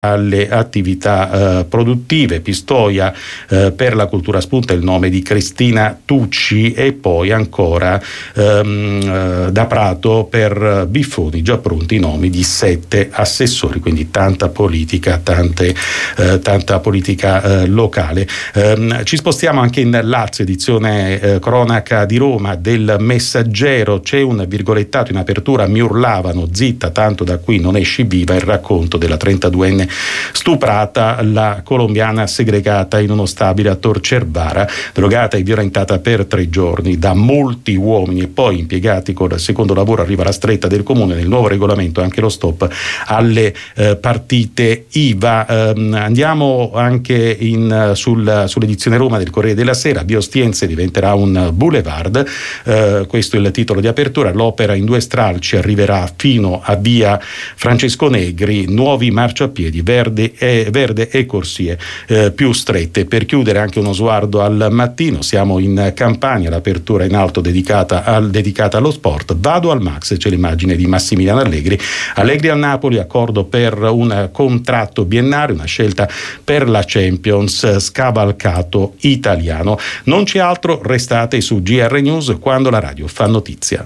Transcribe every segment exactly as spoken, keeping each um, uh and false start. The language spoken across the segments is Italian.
alle attività eh, produttive. Pistoia eh, per la cultura spunta il nome di Cristina Tucci, e poi ancora ehm, eh, da Prato per Biffoni già pronti i nomi di sette assessori, quindi tanta politica, tante, eh, tanta politica eh, locale. Eh, ci spostiamo anche in Lazio, edizione eh, cronaca di Roma del Messaggero. C'è un virgolettato in apertura: mi urlavano zitta tanto da qui non esci viva, il racconto della trentaduenne stuprata, la colombiana segregata in uno stabile a Tor Cervara, drogata e violentata per tre giorni da molti uomini e poi impiegati col secondo lavoro. Arriva la stretta del comune, nel nuovo regolamento anche lo stop alle eh, partite I V A. Eh, andiamo anche in, sul, sull'edizione Roma del Corriere della Sera: Via Ostiense diventerà un boulevard, eh, questo è il titolo di apertura. L'opera in due stralci arriverà fino a via Francesco Negri, nuovi marciapiedi verde e, verde e corsie eh, più strette. Per chiudere anche uno sguardo al mattino: siamo in Campania, l'apertura in alto dedicata, al, dedicata allo sport. Vado al Max, c'è l'immagine di Massimiliano Allegri. Allegri a Napoli, accordo per un contratto biennale, una scelta per la Champions, scavalcato italiano. Non c'è altro, restate su G R News, quando la radio fa notizia.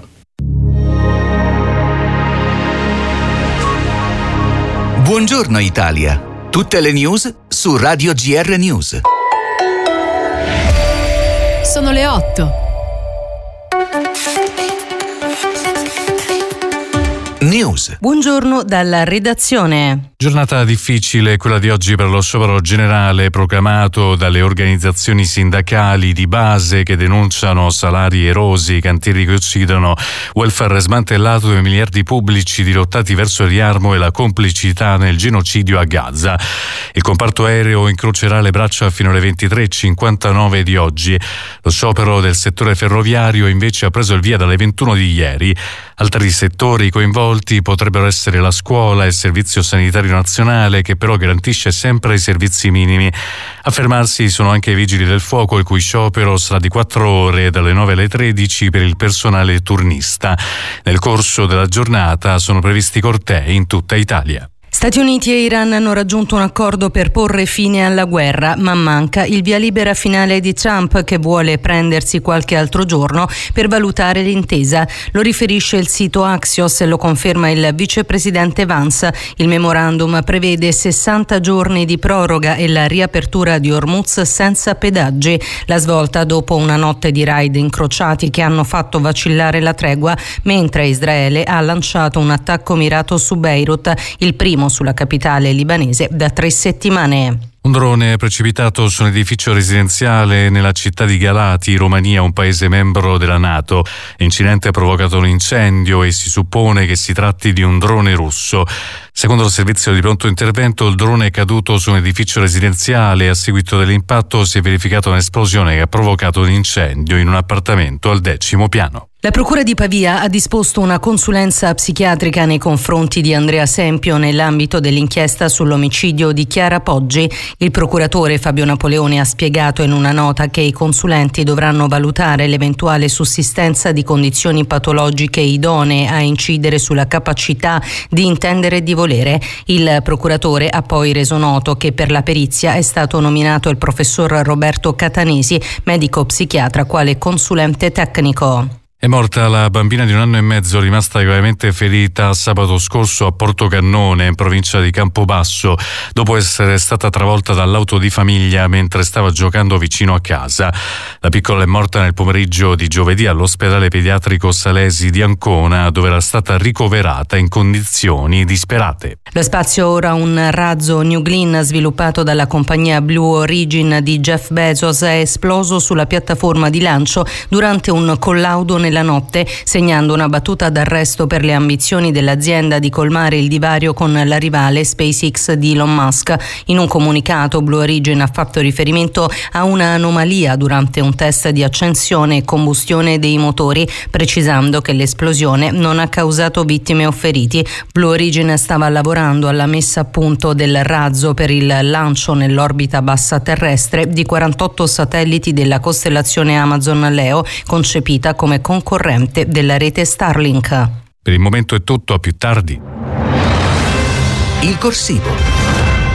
Buongiorno Italia, tutte le news su Radio G R News. Sono le otto. News. Buongiorno dalla redazione. Giornata difficile quella di oggi per lo sciopero generale proclamato dalle organizzazioni sindacali di base che denunciano salari erosi, cantieri che uccidono, welfare smantellato e miliardi pubblici dirottati verso il riarmo e la complicità nel genocidio a Gaza. Il comparto aereo incrocerà le braccia fino alle ventitré e cinquantanove di oggi. Lo sciopero del settore ferroviario invece ha preso il via dalle ventuno di ieri. Altri settori coinvolti potrebbero essere la scuola e il servizio sanitario nazionale, che però garantisce sempre i servizi minimi. A fermarsi sono anche i vigili del fuoco, il cui sciopero sarà di quattro ore dalle nove alle tredici per il personale turnista. Nel corso della giornata sono previsti cortei in tutta Italia. Stati Uniti e Iran hanno raggiunto un accordo per porre fine alla guerra, ma manca il via libera finale di Trump, che vuole prendersi qualche altro giorno per valutare l'intesa. Lo riferisce il sito Axios e lo conferma il vicepresidente Vance. Il memorandum prevede sessanta giorni di proroga e la riapertura di Hormuz senza pedaggi. La svolta dopo una notte di raid incrociati che hanno fatto vacillare la tregua, mentre Israele ha lanciato un attacco mirato su Beirut, il primo sulla capitale libanese da tre settimane. Un drone è precipitato su un edificio residenziale nella città di Galati, Romania, un paese membro della NATO. L'incidente ha provocato un incendio e si suppone che si tratti di un drone russo. Secondo il servizio di pronto intervento, il drone è caduto su un edificio residenziale e a seguito dell'impatto si è verificata un'esplosione che ha provocato un incendio in un appartamento al decimo piano. La Procura di Pavia ha disposto una consulenza psichiatrica nei confronti di Andrea Sempio nell'ambito dell'inchiesta sull'omicidio di Chiara Poggi. Il procuratore Fabio Napoleone ha spiegato in una nota che i consulenti dovranno valutare l'eventuale sussistenza di condizioni patologiche idonee a incidere sulla capacità di intendere e di volere. Il procuratore ha poi reso noto che per la perizia è stato nominato il professor Roberto Catanesi, medico psichiatra, quale consulente tecnico. È morta la bambina di un anno e mezzo rimasta gravemente ferita sabato scorso a Portocannone, in provincia di Campobasso, dopo essere stata travolta dall'auto di famiglia mentre stava giocando vicino a casa. La piccola è morta nel pomeriggio di giovedì all'ospedale pediatrico Salesi di Ancona, dove era stata ricoverata in condizioni disperate. Lo spazio ora un razzo New Glenn sviluppato dalla compagnia Blue Origin di Jeff Bezos è esploso sulla piattaforma di lancio durante un collaudo nella notte, segnando una battuta d'arresto per le ambizioni dell'azienda di colmare il divario con la rivale SpaceX di Elon Musk. In un comunicato, Blue Origin ha fatto riferimento a una anomalia durante un test di accensione e combustione dei motori, precisando che l'esplosione non ha causato vittime o feriti. Blue Origin stava lavorando alla messa a punto del razzo per il lancio nell'orbita bassa terrestre di quarantotto satelliti della costellazione Amazon Leo, concepita come concorrente della rete Starlink. Per il momento è tutto, a più tardi. Il corsivo.